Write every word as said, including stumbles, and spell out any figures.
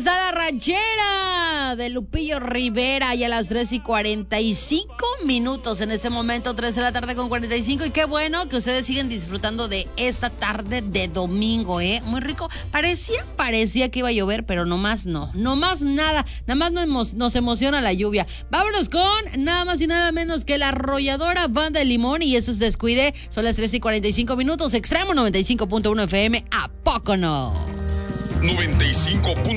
está la ranchera de Lupillo Rivera y a las tres y cuarenta y cinco minutos en ese momento, tres de la tarde con cuarenta y cinco. Y qué bueno que ustedes siguen disfrutando de esta tarde de domingo, ¿eh? Muy rico. Parecía, parecía que iba a llover, pero nomás no. Nomás nada. Nada más nos, nos emociona la lluvia. Vámonos con nada más y nada menos que la arrolladora Banda de Limón. Y eso es Descuide. Son las tres y cuarenta y cinco minutos. Extremo noventa y cinco punto uno F M. ¿A poco no? noventa y cinco punto uno